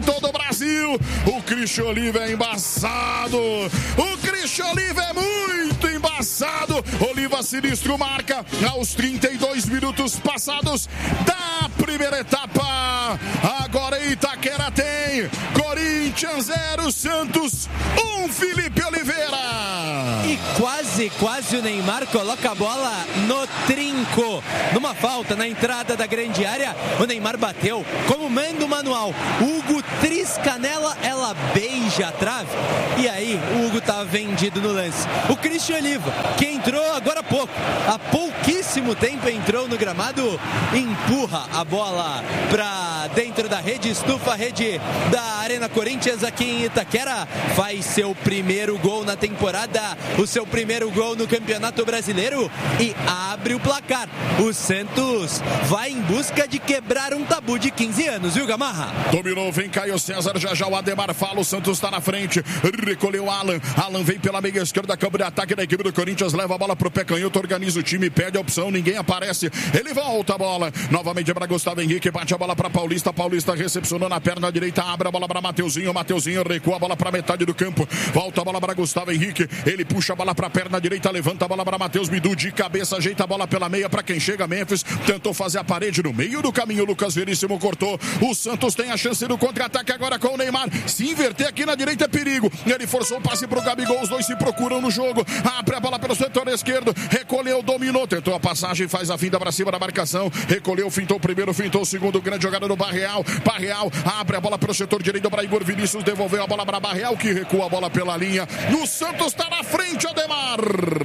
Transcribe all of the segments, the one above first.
todo o Brasil. O Christian Oliva é embaçado. O Christian Oliva é muito embaçado. Oliva sinistro marca aos 32 minutos passados da primeira etapa. Agora Itaquera tem Corinthians 0, Santos 1, Felipe Oliveira. E quase o Neymar coloca a bola no trinco. Numa falta na entrada da grande área, o Neymar bateu como manda o manual. Hugo trisca nela, ela beija a trave. E aí o Hugo tá vendido no lance. O Christian Oliva, que entrou agora há pouquíssimo tempo entrou no gramado, empurra a bola pra dentro da rede, estufa a rede da Arena Corinthians aqui em Itaquera, faz seu primeiro gol na temporada, o seu primeiro gol no Campeonato Brasileiro e abre o placar. O Santos vai em busca de quebrar um tabu de 15 anos, viu, Gamarra? Dominou, vem Caio César, já o Ademar fala, o Santos está na frente, recolheu Alan vem pela meia esquerda, campo de ataque da equipe do Corinthians, leva a bola pro pé canhoto, organiza o time, pede a opção, ninguém aparece, ele volta a bola, novamente para Gustavo Henrique, bate a bola para Paulista recepcionou na perna direita, abre a bola para Mateuzinho recua a bola para metade do campo, volta a bola para Gustavo Henrique, ele puxa a bola para a perna direita, levanta a bola para Matheus Bidu, de cabeça, ajeita a bola pela meia para quem chega, Memphis, tentou fazer a parede no meio do caminho, Lucas Veríssimo cortou, o Santos tem a chance do contra-ataque agora com o Neymar, se inverter aqui na direita é perigo, ele forçou o passe pro Gabigol, os dois se procuram no jogo, abre a bola pelo setor esquerdo, recolheu, dominou, tentou a passagem, faz a finta para cima da marcação, recolheu, fintou o primeiro, fintou o segundo, grande jogada do Barreal abre a bola pelo setor direito para Igor Vinícius, devolveu a bola para Barreal, que recua a bola pela linha, o Santos está na frente, Ademar.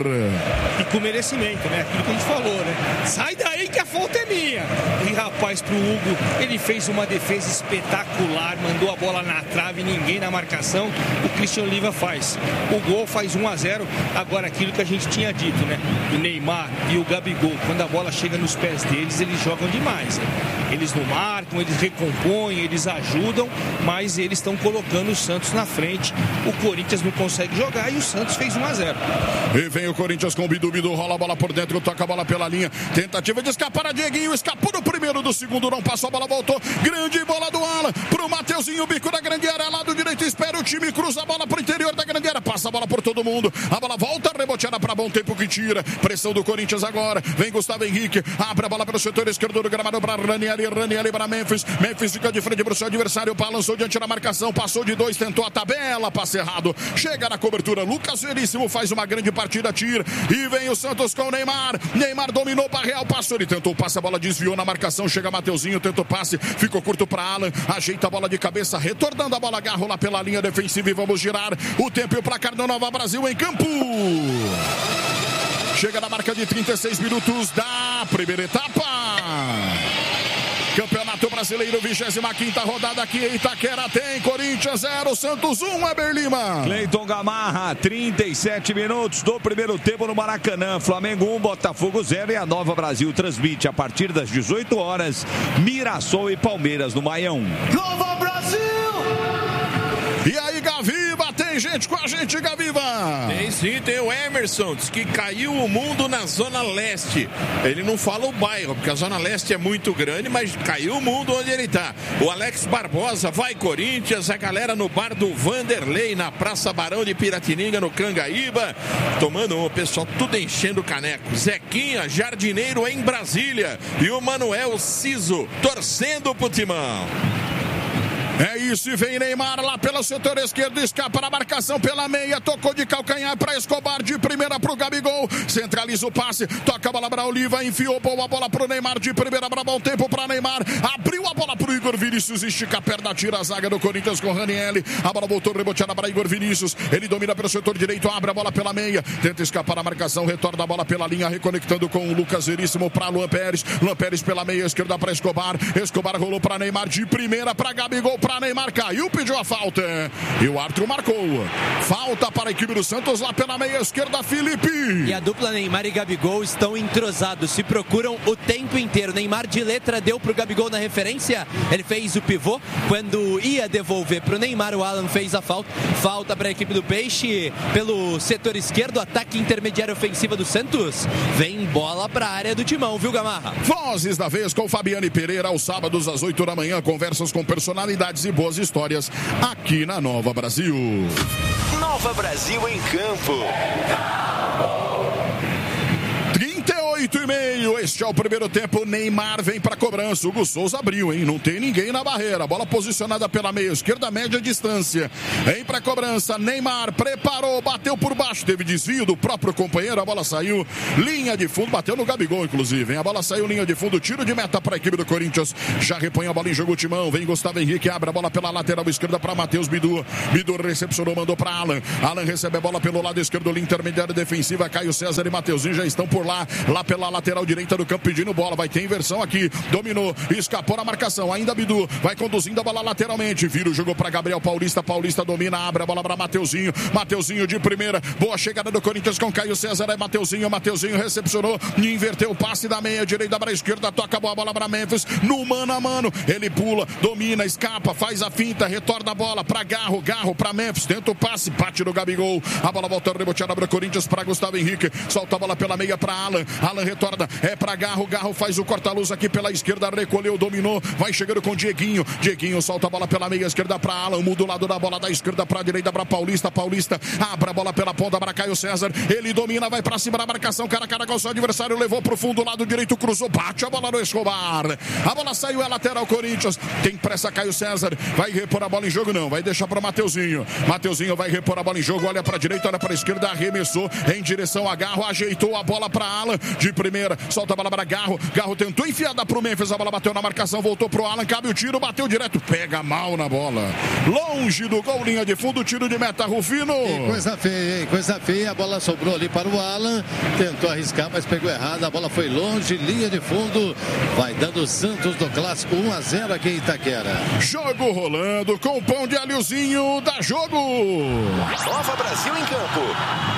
E com merecimento, né? Aquilo que a gente falou, né? Sai daí que a falta é minha. E rapaz, pro Hugo, ele fez uma defesa espetacular, mandou a bola na trave, ninguém na marcação, o Christian Oliva faz. O gol faz 1-0, agora aquilo que a gente tinha dito, né? O Neymar e o Gabigol, quando a bola chega nos pés deles, eles jogam demais, né? Eles não marcam, eles recompõem, eles ajudam, mas eles estão colocando o Santos na frente. O Corinthians não consegue jogar e o Santos fez 1-0. E vem o Corinthians com o Bidu, rola a bola por dentro, toca a bola pela linha, tentativa de escapar a Dieguinho, escapou do primeiro, do segundo não passou, a bola voltou, grande bola do Alan, pro Mateuzinho, bico da grande área, lado direito, espera o time, cruza a bola pro interior da grande área, passa a bola por todo mundo, a bola volta, reboteada para bom tempo que tira, pressão do Corinthians agora, vem Gustavo Henrique, abre a bola pelo setor esquerdo do gramado para Ranieri para Memphis fica de frente pro seu adversário, balançou diante da marcação, passou de 2, tentou a tabela, passe errado, chega na cobertura, Lucas Veríssimo faz uma grande partida, tira, e vem o Santos com o Neymar dominou, Barreal passou, ele tentou o passe, a bola desviou na marcação, chega Mateuzinho, tenta o passe, ficou curto para Alan, ajeita a bola de cabeça, retornando a bola, agarro lá pela linha defensiva e vamos girar o tempo e o placar do Nova Brasil em campo. Chega na marca de 36 minutos da primeira etapa. Campeonato Brasileiro, 25ª rodada aqui em Itaquera, tem Corinthians 0, Santos 1, Eber Lima. Cleiton Gamarra, 37 minutos do primeiro tempo no Maracanã, Flamengo 1, Botafogo 0 e a Nova Brasil transmite a partir das 18 horas, Mirassol e Palmeiras no Maião. Nova Brasil! E aí, Gaviva, tem gente com a gente, Gaviva? Tem sim, tem o Emerson, diz que caiu o mundo na Zona Leste. Ele não fala o bairro, porque a Zona Leste é muito grande, mas caiu o mundo onde ele tá. O Alex Barbosa, vai Corinthians, a galera no bar do Vanderlei, na Praça Barão de Piratininga, no Cangaíba, tomando o pessoal tudo enchendo o caneco. Zequinha, jardineiro em Brasília, e o Manuel Ciso, torcendo pro Timão. É isso, e vem Neymar lá pelo setor esquerdo, escapa na marcação pela meia, tocou de calcanhar para Escobar, de primeira pro Gabigol, centraliza o passe, toca a bola para Oliva, enfiou boa bola pro Neymar, de primeira para bom tempo para Neymar, abriu a bola pro Igor Vinícius, estica a perna, tira a zaga do Corinthians com Ranieri, a bola voltou reboteada para Igor Vinícius, ele domina pelo setor direito, abre a bola pela meia, tenta escapar a marcação, retorna a bola pela linha, reconectando com o Lucas Veríssimo para Luan Pérez pela meia esquerda para Escobar rolou para Neymar, de primeira para Gabigol, para Neymar, caiu, pediu a falta e o árbitro marcou falta para a equipe do Santos lá pela meia esquerda, Felipe. E a dupla Neymar e Gabigol estão entrosados, se procuram o tempo inteiro. Neymar de letra deu pro Gabigol na referência, ele fez o pivô, quando ia devolver pro Neymar, o Alan fez a falta para a equipe do Peixe pelo setor esquerdo, ataque intermediário ofensiva do Santos, vem bola para a área do Timão, viu, Gamarra? Vozes da vez com Fabiane Pereira, aos sábados às 8 da manhã, conversas com personalidades novidades e boas histórias aqui na Nova Brasil. Nova Brasil em campo. 38,5, este é o primeiro tempo. Neymar vem para cobrança. Hugo Souza abriu, hein? Não tem ninguém na barreira. Bola posicionada pela meia esquerda, média distância. Vem para cobrança. Neymar preparou, bateu por baixo. Teve desvio do próprio companheiro. A bola saiu linha de fundo, bateu no Gabigol, inclusive, hein? A bola saiu linha de fundo. Tiro de meta para a equipe do Corinthians. Já repõe a bola em jogo o Timão. Vem Gustavo Henrique, abre a bola pela lateral esquerda para Matheus Bidu. Bidu recepcionou, mandou para Alan. Alan recebe a bola pelo lado esquerdo, linha intermediária defensiva. Caio César e Mateuzinho já estão por lá. Lá pela lateral direita do campo pedindo bola, vai ter inversão aqui, dominou, escapou na marcação, ainda Bidu, vai conduzindo a bola lateralmente, vira o jogo para Gabriel Paulista, Paulista domina, abre a bola para Mateuzinho, Mateuzinho de primeira, boa chegada do Corinthians com Caio César, é Mateuzinho, Mateuzinho recepcionou, inverteu o passe da meia direita para a esquerda, toca a bola para Memphis, no mano a mano, ele pula, domina, escapa, faz a finta, retorna a bola para Garro, Garro para Memphis, tenta o passe, bate no Gabigol, a bola volta reboteada para o Corinthians, para Gustavo Henrique, solta a bola pela meia para Alan, Alan retorna, é para Garro, Garro faz o corta-luz aqui pela esquerda, recolheu, dominou, vai chegando com Dieguinho, Dieguinho solta a bola pela meia esquerda para Alan, muda o lado da bola da esquerda para a direita para Paulista, Paulista abre a bola pela ponta para Caio César, ele domina, vai para cima da marcação, cara a cara com o seu adversário, levou pro fundo, lado direito, cruzou, bate a bola no Escobar, a bola saiu, é lateral Corinthians, tem pressa Caio César, vai repor a bola em jogo, não, vai deixar para Mateuzinho, Mateuzinho vai repor a bola em jogo, olha para a direita, olha para a esquerda, arremessou em direção a Garro, ajeitou a bola para Alan, de primeira, solta a bola para Garro, Garro tentou enfiada pro Memphis, a bola bateu na marcação, voltou pro Alan, cabe o tiro, bateu direto, pega mal na bola, longe do gol, linha de fundo, tiro de meta, Rufino. Que coisa feia, hein? Coisa feia, a bola sobrou ali para o Alan, tentou arriscar, mas pegou errado, a bola foi longe, linha de fundo, vai dando Santos do Clássico 1-0 aqui em Itaquera. Jogo rolando com o pão de alhozinho, dá jogo. Nova Brasil em campo.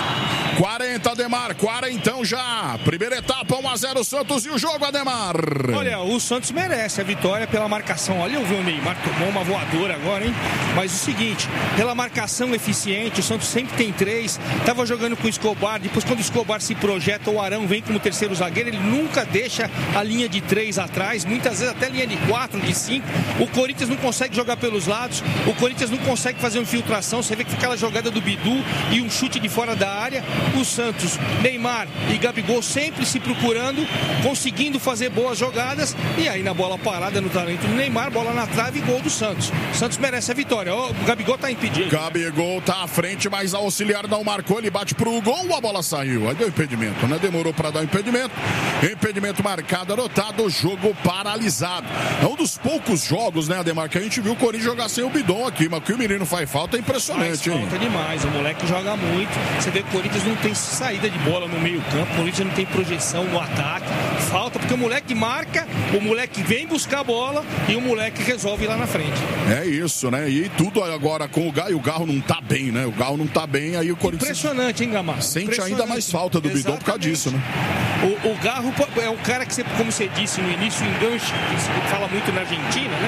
40, Ademar, 40 já. Primeira etapa, 1-0 Santos e o jogo, Ademar. Olha, o Santos merece a vitória pela marcação. Olha, eu vi o Neymar tomou uma voadora agora, hein? Mas o seguinte, pela marcação eficiente, o Santos sempre tem 3. Tava jogando com o Escobar, depois quando o Escobar se projeta, o Arão vem como terceiro zagueiro, ele nunca deixa a linha de 3 atrás, muitas vezes até linha de 4, de 5. O Corinthians não consegue jogar pelos lados, o Corinthians não consegue fazer uma infiltração, você vê que aquela jogada do Bidu e um chute de fora da área. O Santos, Neymar e Gabigol sempre se procurando, conseguindo fazer boas jogadas, e aí na bola parada, no talento do Neymar, bola na trave e gol do Santos. O Santos merece a vitória. O Gabigol tá impedido. Gabigol tá à frente, mas a auxiliar não marcou, ele bate pro gol, a bola saiu. Aí deu impedimento, né? Demorou para dar impedimento. Impedimento marcado, anotado, jogo paralisado. É um dos poucos jogos, né, Ademar, que a gente viu o Corinthians jogar sem o Bidon aqui, mas que o menino faz falta é impressionante, hein? Faz falta demais, o moleque joga muito. Você vê que o Corinthians não tem saída de bola no meio campo, o Corinthians não tem projeção no ataque, falta porque o moleque marca, o moleque vem buscar a bola e o moleque resolve lá na frente. É isso, né? E tudo agora com o Garro não tá bem, né? O Garro não tá bem, aí o Corinthians... Impressionante, hein, Gamarra? Sente ainda mais falta do Bidon por causa disso, né? O Garro é um cara que, você, como você disse no início, engancha, que fala muito na Argentina, né?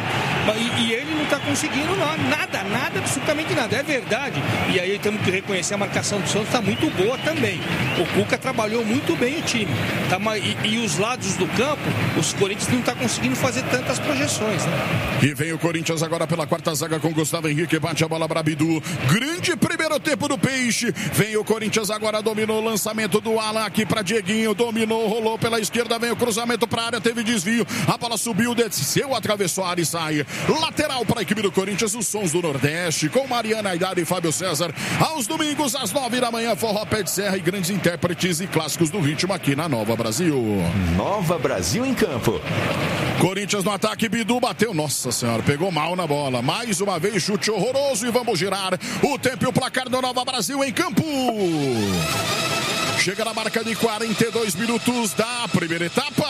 E ele não tá conseguindo nada, absolutamente nada. É verdade. E aí temos que reconhecer a marcação do Santos tá muito boa também. O Cuca trabalhou muito bem o time. Tá, e os lados do campo, os Corinthians não tá conseguindo fazer tantas projeções, né? E vem o Corinthians agora pela quarta zaga com Gustavo Henrique, bate a bola para Bidu. Grande primeiro tempo do Peixe. Vem o Corinthians agora, dominou o lançamento do Alan aqui para Dieguinho, dominou, rolou pela esquerda, vem o cruzamento para a área, teve desvio, a bola subiu, desceu, atravessou a área e sai. Lateral para a equipe do Corinthians, os sons do Nordeste, com Mariana Aidara e Fábio César, aos domingos às 9 da manhã, forró pé de serra e grandes intérpretes e clássicos do ritmo aqui na Nova Brasil. Nova Brasil em campo. Corinthians no ataque, Bidu bateu, nossa senhora, pegou mal na bola, mais uma vez chute horroroso e vamos girar o tempo e o placar do Nova Brasil em campo. Chega na marca de 42 minutos da primeira etapa.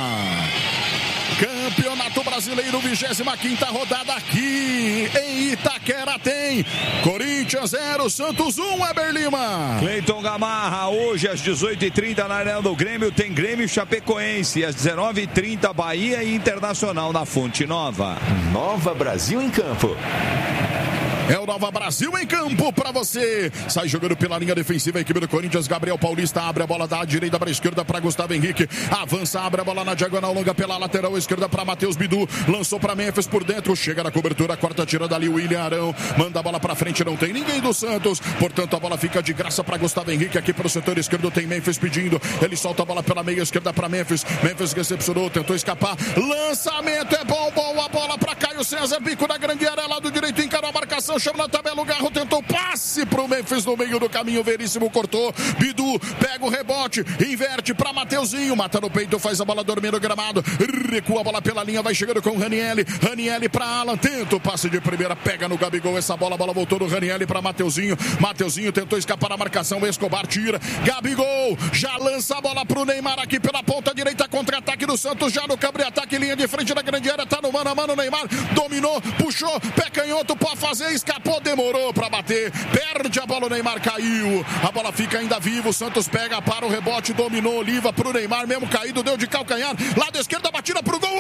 Campeonato Brasileiro, 25ª rodada aqui em Itaquera tem Corinthians 0, Santos 1, Eber Lima. Cleiton Gamarra, hoje às 18h30 na Arena do Grêmio tem Grêmio Chapecoense, às 19h30 Bahia e Internacional na Fonte Nova. Nova Brasil em campo. É o Nova Brasil em campo para você. Sai jogando pela linha defensiva a equipe do Corinthians. Gabriel Paulista abre a bola da direita para a esquerda para Gustavo Henrique. Avança, abre a bola na diagonal longa pela lateral esquerda para Matheus Bidu. Lançou para Memphis por dentro. Chega na cobertura, corta, tira dali o William Arão. Manda a bola para frente, não tem ninguém do Santos. Portanto, a bola fica de graça para Gustavo Henrique. Aqui para o setor esquerdo tem Memphis pedindo. Ele solta a bola pela meia esquerda para Memphis. Memphis recepcionou, tentou escapar. Lançamento é bom, boa bola para Caio César. Bico na grande área, lado direito, encarou a marcação. Chama na tabela, o Garro tentou passe pro Memphis no meio do caminho. Veríssimo cortou. Bidu pega o rebote, inverte para Mateuzinho. Mata no peito, faz a bola dormir no gramado. Recua a bola pela linha, vai chegando com o Ranielli. Ranielli para Alan, tenta o passe de primeira, pega no Gabigol essa bola. A bola voltou no Ranielli para Mateuzinho. Mateuzinho tentou escapar da marcação. Escobar tira. Gabigol já lança a bola pro Neymar aqui pela ponta direita. Contra-ataque do Santos já no campo de ataque. Linha de frente da grande área. Tá no mano a mano. Neymar dominou, puxou, pé canhoto pode fazer, escapou, demorou para bater. Perde a bola, o Neymar caiu. A bola fica ainda viva. O Santos pega para o rebote. Dominou Oliva pro Neymar, mesmo caído, deu de calcanhar. Lado esquerdo, a batida pro gol.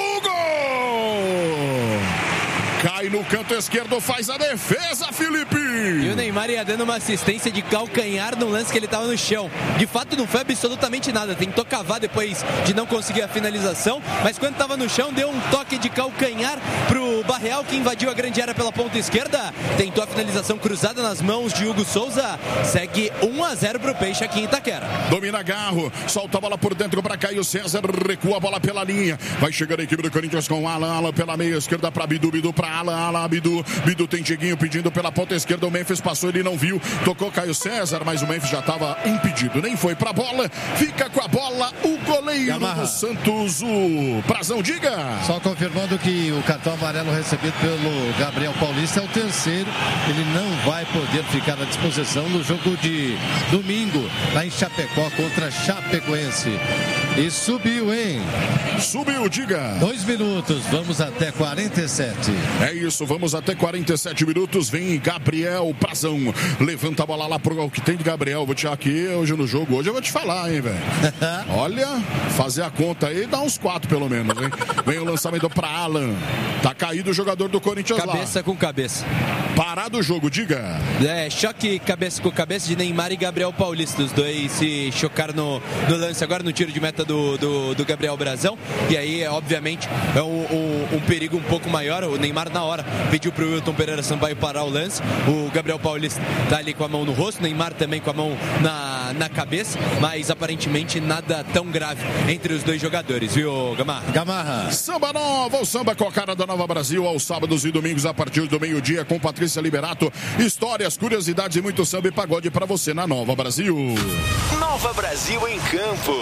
Cai no canto esquerdo, faz a defesa, Felipe. E o Neymar ia dando uma assistência de calcanhar no lance que ele estava no chão. De fato, não foi absolutamente nada. Tentou cavar depois de não conseguir a finalização, mas quando estava no chão, deu um toque de calcanhar pro Barreal, que invadiu a grande área pela ponta esquerda. Tentou a finalização cruzada nas mãos de Hugo Souza. Segue 1-0 pro Peixe aqui em Itaquera. Domina Garro, solta a bola por dentro para Caio César, recua a bola pela linha. Vai chegando a equipe do Corinthians com Alan pela meia esquerda para Bidu para Alan, Bidu tem Dieguinho pedindo pela ponta esquerda, o Memphis passou, ele não viu, tocou Caio César, mas o Memphis já estava impedido, nem foi pra bola, fica com a bola o goleiro do Santos, o Prazão, diga. Só confirmando que o cartão amarelo recebido pelo Gabriel Paulista é o terceiro, ele não vai poder ficar à disposição no jogo de domingo, lá em Chapecó contra Chapecoense. E subiu, hein? Subiu, diga. 2 minutos, vamos até 47. É isso, vamos até 47 minutos. Vem Gabriel Prazão. Levanta a bola lá pro que tem de Gabriel. Vou tirar aqui hoje no jogo. Hoje eu vou te falar, hein, velho. Olha, fazer a conta aí, dá uns 4 pelo menos, hein? Vem o lançamento pra Alan. Tá caído o jogador do Corinthians lá. Cabeça com cabeça. Parado o jogo, diga. É, choque cabeça com cabeça de Neymar e Gabriel Paulista. Os dois se chocaram no lance agora, no tiro de meta do Gabriel Brazão. E aí, obviamente, é um perigo um pouco maior. O Neymar, na hora, pediu pro Wilton Pereira Sampaio parar o lance. O Gabriel Paulista tá ali com a mão no rosto. O Neymar também com a mão na cabeça. Mas, aparentemente, nada tão grave entre os dois jogadores, viu, Gamarra? Samba Nova, o samba com a cara da Nova Brasil, aos sábados e domingos a partir do meio-dia com Patrícia Liberato. Histórias, curiosidades e muito samba e pagode pra você na Nova Brasil. Nova Brasil em campo.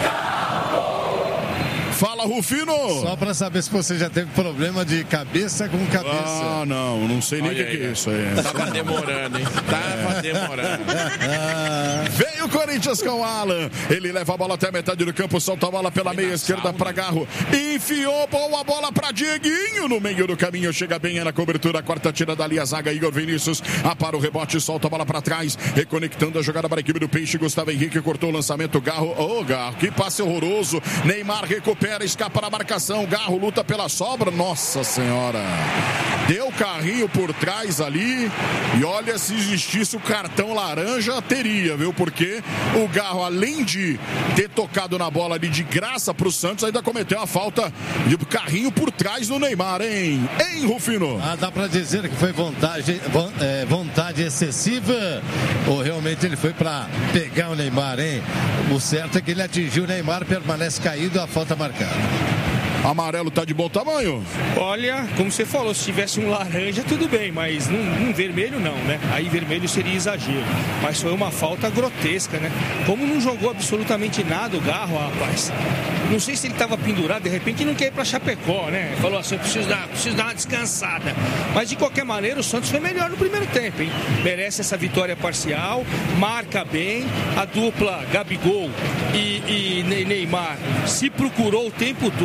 Fala, Rufino! Só pra saber se você já teve problema de cabeça com cabeça. Ah, não sei nem o que é isso aí. Tava demorando, hein? Tava demorando. Veio o Corinthians com o Alan. Ele leva a bola até a metade do campo, solta a bola pela meia esquerda para Garro. Enfiou boa bola para Dieguinho no meio do caminho. Chega bem na cobertura, quarta tira dali a zaga. Igor Vinícius apara o rebote, solta a bola para trás, reconectando a jogada para a equipe do Peixe. Gustavo Henrique cortou o lançamento. Garro, Garro, que passe horroroso. Neymar recupera, escapa na marcação. Garro luta pela sobra. Nossa Senhora. Deu carrinho por trás ali. E olha, se existisse o cartão laranja, teria, viu? Porque o Garro, além de ter tocado na bola ali de graça pro Santos, ainda cometeu a falta de carrinho por trás do Neymar, hein? Hein, Rufino? Dá pra dizer que foi vontade excessiva? Ou realmente ele foi pra pegar o Neymar, hein? O certo é que ele atingiu o Neymar, permanece caído, a falta marcada. Amarelo tá de bom tamanho? Olha, como você falou, se tivesse um laranja, tudo bem, mas num vermelho não, né? Aí vermelho seria exagero. Mas foi uma falta grotesca, né? Como não jogou absolutamente nada o Garro, rapaz. Não sei se ele estava pendurado, de repente não quer ir pra Chapecó, né? Falou assim, eu preciso dar uma descansada. Mas de qualquer maneira, o Santos foi melhor no primeiro tempo, hein? Merece essa vitória parcial, marca bem, a dupla Gabigol e Neymar se procurou o tempo todo.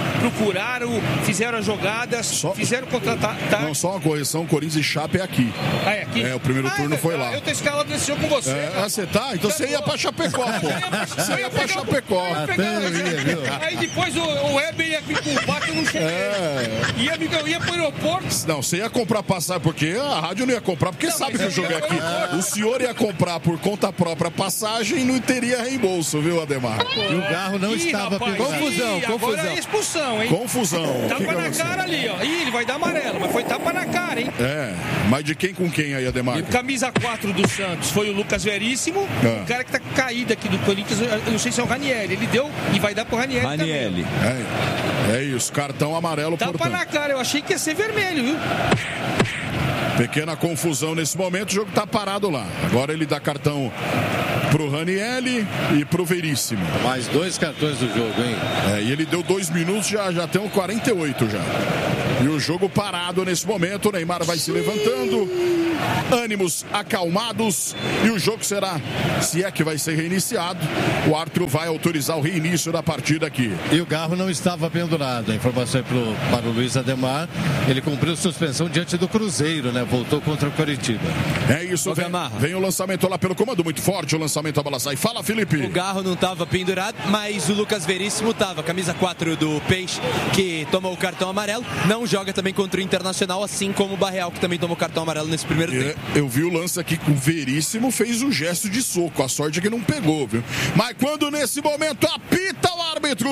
procuraram, fizeram as jogadas, fizeram contra-ataque. Não, só uma correção, Corinthians e Chape é aqui. Ah, é aqui? O primeiro turno foi lá. Eu tô escalado nesse jogo com você. Você tá? Então você ia pra Chapecó, pô. Você ia pra Chapecó. Aí depois o Weber ia me culpar que eu não cheguei. Eu ia pro aeroporto. Não, você ia comprar passagem, porque a rádio não ia comprar, porque sabe que o jogo é aqui. O senhor ia comprar por conta própria passagem e não teria reembolso, viu, Ademar? E o Garro não estava pendurado. Confusão. Agora é expulsão, hein? Confusão. Tapa na cara ali, ó. Ih, ele vai dar amarelo, mas foi tapa na cara, hein? Mas de quem com quem aí, Ademar? E camisa 4 do Santos foi o Lucas Veríssimo, o cara que tá caído aqui do Corinthians, eu não sei se é o Ranieri. Ele deu e vai dar pro Ranieri também. É isso, cartão amarelo, tapa portanto. na cara, eu achei que ia ser vermelho, viu? Pequena confusão nesse momento, o jogo tá parado lá. Agora ele dá cartão pro Ranieri e pro Veríssimo. Mais 2 cartões do jogo, hein? E ele deu 2 minutos, já tem 48 já. E o jogo parado nesse momento, o Neymar vai se levantando, ânimos acalmados, e o jogo será, se é que vai ser reiniciado, o árbitro vai autorizar o reinício da partida aqui. E o Garro não estava pendurado, a informação é para o Luiz Ademar, ele cumpriu suspensão diante do Cruzeiro, né? Voltou contra o Coritiba. É isso, vem o lançamento lá pelo comando, muito forte o lançamento, a bola sai. Fala, Felipe. O Garro não estava pendurado, mas o Lucas Veríssimo estava, camisa 4 do Peixe, que tomou o cartão amarelo, não joga também contra o Internacional, assim como o Barreal, que também tomou cartão amarelo nesse primeiro tempo. Eu vi o lance aqui com o Veríssimo, fez um gesto de soco, a sorte é que não pegou, viu? Mas quando nesse momento apita o árbitro,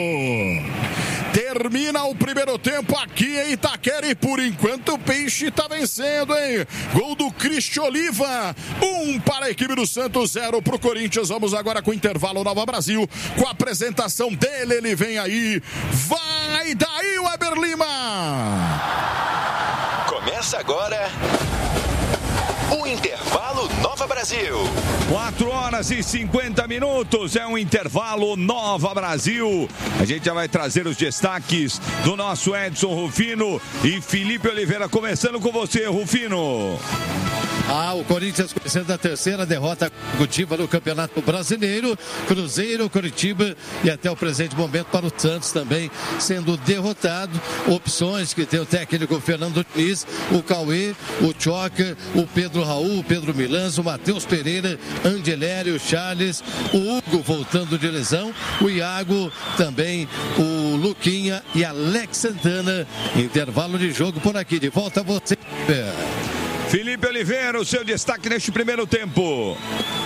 termina o primeiro tempo aqui em Itaquera e por enquanto o Peixe tá vencendo, hein? Gol do Cristian Oliva, 1 para a equipe do Santos, 0 pro Corinthians. Vamos agora com o intervalo Nova Brasil, com a apresentação dele, ele vem aí, vai daí o Weber Lima. Começa agora o intervalo Nova Brasil. 4h50, é um intervalo Nova Brasil. A gente já vai trazer os destaques do nosso Edson Rufino e Felipe Oliveira, começando com você, Rufino. O Corinthians conhecendo a terceira derrota consecutiva no Campeonato Brasileiro. Cruzeiro, Coritiba e até o presente momento para o Santos também sendo derrotado. Opções que tem o técnico Fernando Diniz, o Cauê, o Choca, o Pedro Raul, o Pedro Milanzo, o Matheus Pereira, Angelério, Charles, o Hugo voltando de lesão, o Iago, também o Luquinha e Alex Santana. Intervalo de jogo por aqui. De volta a você, Felipe Oliveira, o seu destaque neste primeiro tempo.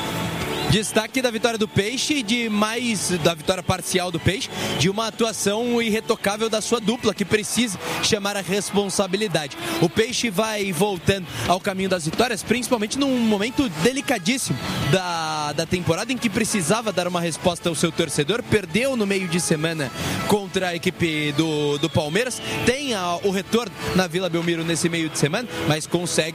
Destaque da vitória do Peixe, da vitória parcial do Peixe, de uma atuação irretocável da sua dupla, que precisa chamar a responsabilidade. O Peixe vai voltando ao caminho das vitórias, principalmente num momento delicadíssimo da temporada, em que precisava dar uma resposta ao seu torcedor. Perdeu no meio de semana contra a equipe do Palmeiras, tem o retorno na Vila Belmiro nesse meio de semana, mas consegue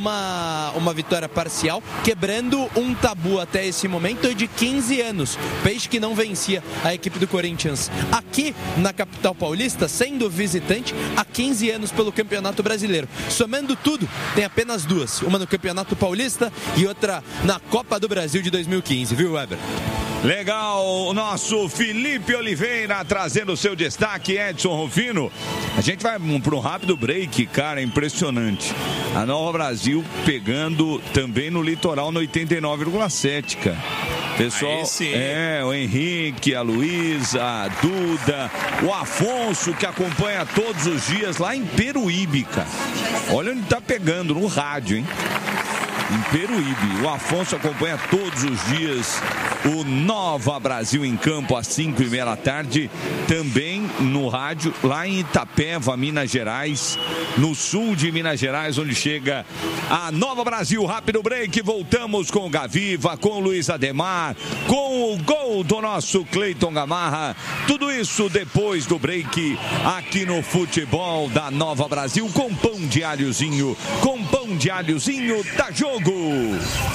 uma vitória parcial, quebrando um tabu até esse momento de 15 anos. Peixe que não vencia a equipe do Corinthians aqui na capital paulista, sendo visitante há 15 anos pelo Campeonato Brasileiro. Somando tudo, tem apenas 2. Uma no Campeonato Paulista e outra na Copa do Brasil de 2015, viu, Weber? Legal, o nosso Felipe Oliveira trazendo o seu destaque, Edson Rufino. A gente vai para um rápido break, cara, impressionante. A Nova Brasil pegando também no litoral no 89,7, cara. Pessoal, o Henrique, a Luísa, a Duda, o Afonso, que acompanha todos os dias lá em Peruíbe, cara. Olha onde tá pegando, no rádio, hein? Em Peruíbe. O Afonso acompanha todos os dias o Nova Brasil em campo às 5h30 da tarde, também no rádio lá em Itapeva, Minas Gerais, no sul de Minas Gerais, onde chega a Nova Brasil. Rápido break, voltamos com o Gaviva, com o Luiz Ademar, com o gol do nosso Cleiton Gamarra, tudo isso depois do break aqui no futebol da Nova Brasil, com pão de alhozinho, da Jogo.